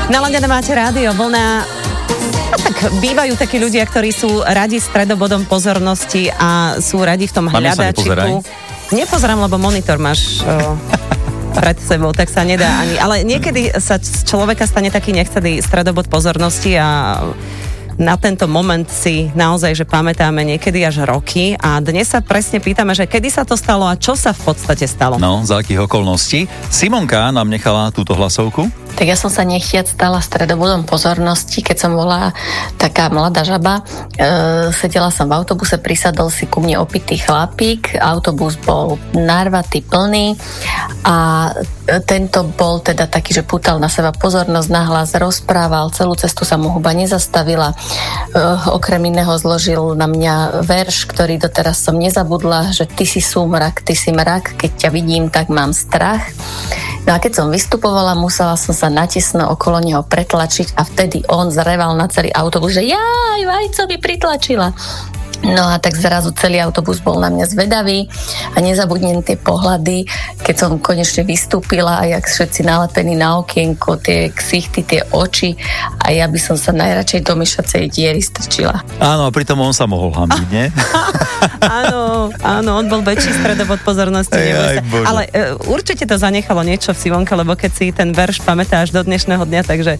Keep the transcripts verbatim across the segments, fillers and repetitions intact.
Naladené máte rádio, vlna. A tak bývajú takí ľudia, ktorí sú radi stredobodom pozornosti a sú radi v tom hľadačiku. Nepozerám, lebo monitor máš o, pred sebou, tak sa nedá ani. Ale niekedy sa z človeka stane taký nechcený stredobod pozornosti a na tento moment si naozaj, že pamätáme niekedy až roky a dnes sa presne pýtame, že kedy sa to stalo a čo sa v podstate stalo. No, za akých okolností. Simonka nám nechala túto hlasovku. Tak ja som sa nechtiac stala stredobodom pozornosti, keď som bola taká mladá žaba. E, sedela som v autobuse, prisadol si ku mne opitý chlapík, autobus bol narvatý, plný a tento bol teda taký, že pútal na seba pozornosť, nahlas rozprával, celú cestu sa mu huba nezastavila. E, okrem iného zložil na mňa verš, ktorý doteraz som nezabudla, že ty si súmrak, ty si mrak, keď ťa vidím, tak mám strach. No a keď som vystupovala, musela som sa natisno okolo neho pretlačiť a vtedy on zreval na celý autobus, že jaj, vajco mi pritlačila. No a tak zrazu celý autobus bol na mňa zvedavý a nezabudnem tie pohľady, keď som konečne vystúpila a jak všetci nalepení na okienko, tie ksichty, tie oči a ja by som sa najradšej do myšacej diery strčila. Áno, a pritom on sa mohol hanbiť, nie? Áno, áno, on bol väčší stredobod pozornosti. Aj, aj, ale uh, určite to zanechalo niečo v Sivonke, lebo keď si ten verš pamätáš do dnešného dňa, takže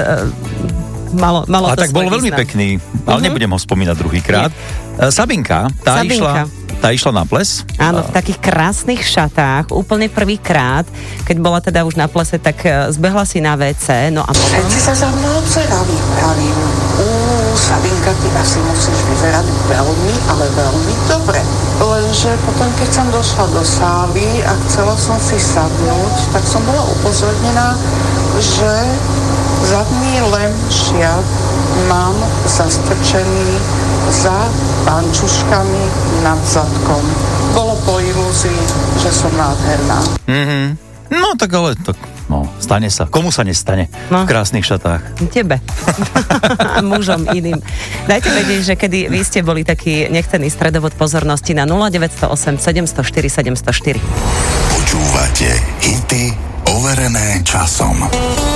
uh, Malo, malo a to tak bol veľmi význam. pekný, ale uh-huh. nebudem ho spomínať druhýkrát. Uh, Sabinka, tá, Sabinka. Išla, tá išla na ples. Áno, v takých krásnych šatách, úplne prvýkrát, keď bola teda už na plese, tak uh, zbehla si na vé cé, no a potom... Všetci sa za mnou obzerali, pravím, uú, Sabinka, ty asi musíš vyzerať veľmi, ale veľmi dobre. Lenže potom, keď som došla do sály a chcela som si sadnúť, tak som bola upozornená, že zadný lem šiat mám zastrčený za pančuškami nad zadkom. Bolo po ilúzii, že som nádherná. Mm-hmm. No tak ale tak, no, stane sa. Komu sa nestane no. v krásnych šatách? Tebe. A mužom iným. Dajte vedieť, že kedy vy ste boli taký nechcený stredobod pozornosti na nula deväť nula osem sedem nula štyri sedem nula štyri. Počúvate hity overené časom.